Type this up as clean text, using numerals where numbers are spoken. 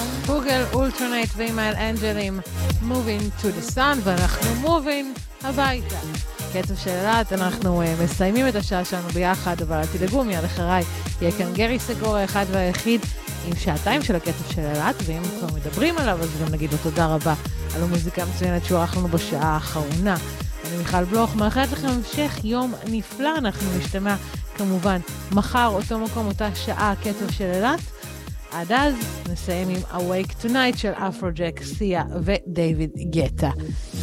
גוגל אולטרנט ואימייל אנג'לים Moving to the Sun, ואנחנו Moving הביתה. קצב של אלת, אנחנו מסיימים את השעה שלנו ביחד, אבל אל תדאגו, מיד אחריי יהיה כאן גרי סגור האחד והיחיד עם שעתיים של הקצב של אלת, ואם כבר מדברים עליו אז גם נגיד לו תודה רבה על המוזיקה המצוינת שהוא ערך לנו בשעה האחרונה. אני מיכל בלוך, מאחלת לכם המשך יום נפלא. אנחנו נשתמע כמובן מחר אותו מקום, אותה שעה, קצב של אלת. עד אז נסיים עם Awake Tonight של אפרוג'ק, סיה ודייוויד גטה.